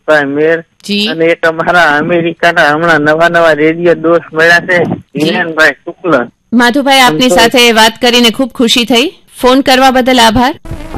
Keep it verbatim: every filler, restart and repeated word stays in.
મનોજભાઈ મેર જી અને એક અમારા અમેરિકાના હમણાં નવા નવા રેડિયો દોસ્ત મળ્યા છે હિરેનભાઈ શુક્લ. માધુભાઈ, આપની સાથે વાત કરીને ખૂબ ખુશી થઈ. ફોન કરવા બદલ આભાર.